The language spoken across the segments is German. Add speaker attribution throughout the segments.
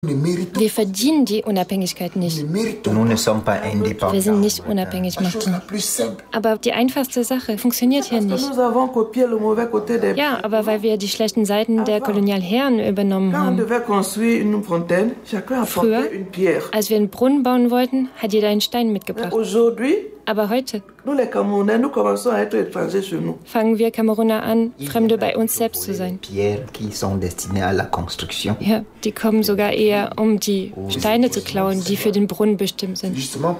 Speaker 1: Wir verdienen die Unabhängigkeit nicht. Wir sind nicht unabhängig, Martin. Aber die einfachste Sache funktioniert hier nicht. Ja, aber weil wir die schlechten Seiten der Kolonialherren übernommen haben. Früher, als wir einen Brunnen bauen wollten, hat jeder einen Stein mitgebracht. Aber heute fangen wir Kameruner an, Fremde bei uns selbst zu sein. Ja, die kommen sogar eher, um die Steine zu klauen, die für den Brunnen bestimmt sind.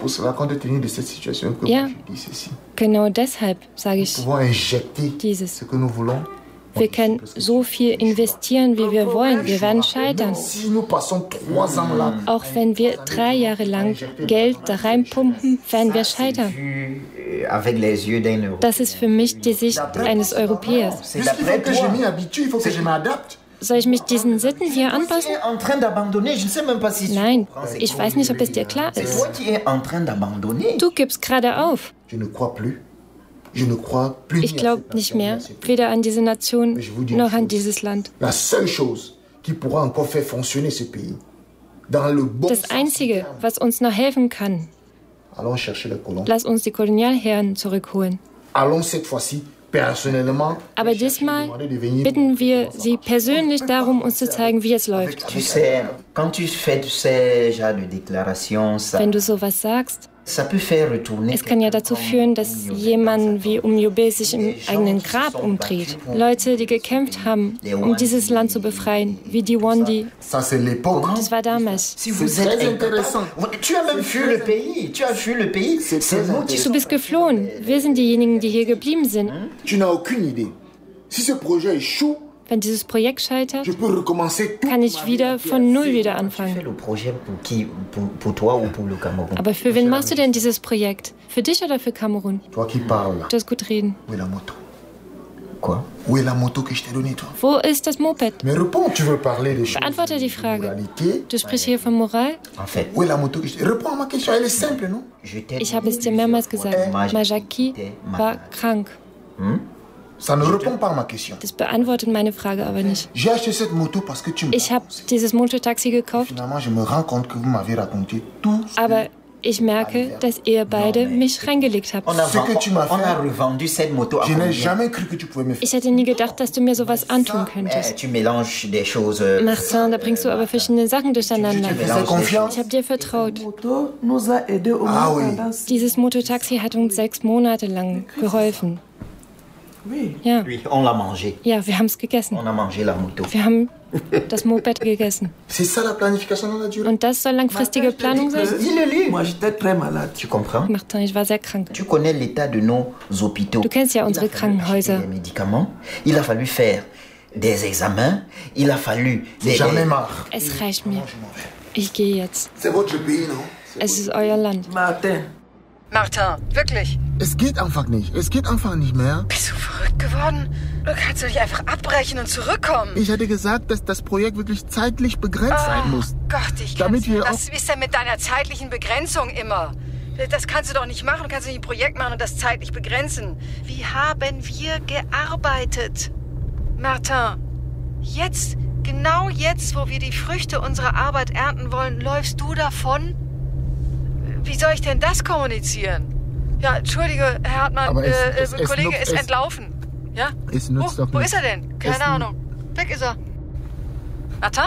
Speaker 1: Ja, genau deshalb sage ich dieses. Wir können so viel investieren, wie wir wollen. Wir werden scheitern. Auch wenn wir 3 Jahre lang Geld da reinpumpen, werden wir scheitern. Das ist für mich die Sicht eines Europäers. Soll ich mich diesen Sitten hier anpassen? Nein, ich weiß nicht, ob es dir klar ist. Du gibst gerade auf. Ich glaube nicht mehr, weder an diese Nation noch an dieses Land. Das Einzige, was uns noch helfen kann, lass uns die Kolonialherren zurückholen. Aber diesmal bitten wir Sie persönlich darum, uns zu zeigen, wie es läuft. Wenn du sowas sagst, es kann ja dazu führen, dass jemand wie Umyobe sich im eigenen Grab umdreht. Leute, die gekämpft haben, um dieses Land zu befreien, wie die Wondi. Das war damals. Du bist geflohen. Wir sind diejenigen, die hier geblieben sind. Wenn dieses Projekt scheitert, kann ich wieder von Null wieder anfangen. Aber für wen machst du denn dieses Projekt? Für dich oder für Kamerun? Du hast gut reden. Wo ist das Moped? Beantworte die Frage. Du sprichst hier von Moral? Ich habe es dir mehrmals gesagt. Majaki war krank. Das beantwortet meine Frage aber nicht. Ich habe dieses Mototaxi gekauft, aber ich merke, dass ihr beide mich reingelegt habt. Ich hätte nie gedacht, dass du mir sowas antun könntest. Martin, da bringst du aber verschiedene Sachen durcheinander. Ich habe dir vertraut. Dieses Mototaxi hat uns 6 Monate lang geholfen. Ja. Ja, wir haben es gegessen. Wir haben das Moped gegessen. Und das soll langfristige Planung sein? Martin, ich war sehr krank. Du kennst ja unsere Krankenhäuser. Es reicht mir. Ich gehe jetzt. Es ist euer Land.
Speaker 2: Martin, wirklich?
Speaker 3: Es geht einfach nicht. Es geht einfach nicht mehr.
Speaker 2: Bist du verrückt geworden? Du kannst doch nicht einfach abbrechen und zurückkommen.
Speaker 3: Ich hatte gesagt, dass das Projekt wirklich zeitlich begrenzt sein muss.
Speaker 2: Gott, was ist denn mit deiner zeitlichen Begrenzung immer? Das kannst du doch nicht machen. Du kannst nicht ein Projekt machen und das zeitlich begrenzen. Wie haben wir gearbeitet? Martin, jetzt, genau jetzt, wo wir die Früchte unserer Arbeit ernten wollen, läufst du davon? Wie soll ich denn das kommunizieren? Ja, entschuldige, Herr Hartmann, Kollege ist entlaufen. Ja?
Speaker 3: Es nützt doch nichts.
Speaker 2: Wo ist er denn? Keine Ahnung. Weg ist er. Martin?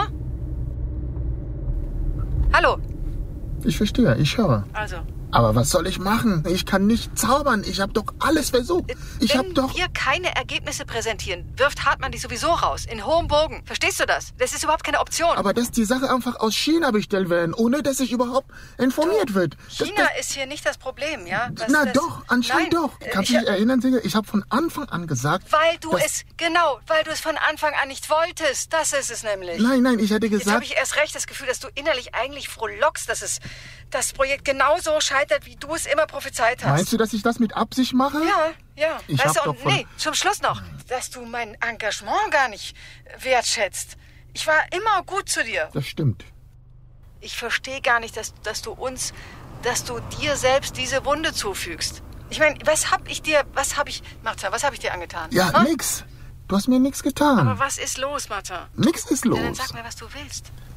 Speaker 2: Hallo?
Speaker 3: Ich verstehe, ich höre.
Speaker 2: Also.
Speaker 3: Aber was soll ich machen? Ich kann nicht zaubern. Ich habe doch alles versucht.
Speaker 2: Wenn wir keine Ergebnisse präsentieren, wirft Hartmann dich sowieso raus. In hohem Bogen. Verstehst du das? Das ist überhaupt keine Option.
Speaker 3: Aber dass die Sache einfach aus China bestellt werden, ohne dass ich überhaupt informiert wird.
Speaker 2: China ist hier nicht das Problem, ja?
Speaker 3: Doch, anscheinend doch. Kannst du dich erinnern, Sigge? Ich habe von Anfang an gesagt...
Speaker 2: Weil du es von Anfang an nicht wolltest. Das ist es nämlich.
Speaker 3: Nein, ich hatte gesagt...
Speaker 2: Jetzt habe ich erst recht das Gefühl, dass du innerlich eigentlich frohlockst, dass das Projekt genauso scheitert, wie du es immer prophezeit hast.
Speaker 3: Meinst du, dass ich das mit Absicht mache?
Speaker 2: Ja. Weißt du, und zum Schluss noch, dass du mein Engagement gar nicht wertschätzt. Ich war immer gut zu dir.
Speaker 3: Das stimmt.
Speaker 2: Ich verstehe gar nicht, dass du dir selbst diese Wunde zufügst. Ich meine, was habe ich dir angetan?
Speaker 3: Ja, nix. Du hast mir nichts getan.
Speaker 2: Aber was ist los, Martin?
Speaker 3: Nix ist los.
Speaker 2: Dann sag mir, was du willst.